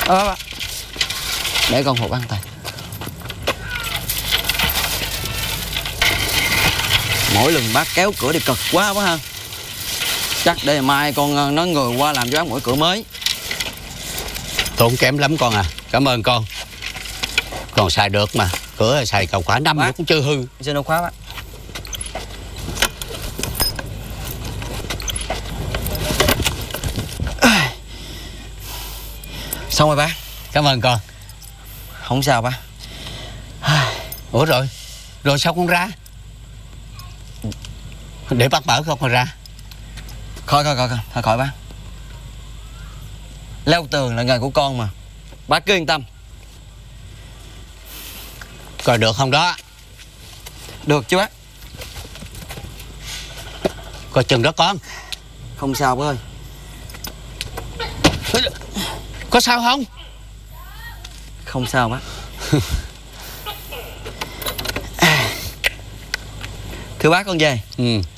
Để con hộp ăn tay. Mỗi lần bác kéo cửa thì cực quá ha. Chắc để mai con nói người qua làm cho bác mỗi cửa mới. Tốn kém lắm con à. Cảm ơn con. Còn xài được mà. Cửa xài cầu quả 5 cũng chưa hư. Xin đâu khóa bác. Xong rồi bác. Cảm ơn con. Không sao bác. Ủa rồi. Rồi sao con ra? Để bác mở con ra. Khỏi bác. Leo tường là nghề của con mà. Bác cứ yên tâm. Coi được không đó? Được chứ bác. Coi chừng đó con. Không sao bác ơi. Có sao không? Không sao bác. Thưa bác con về.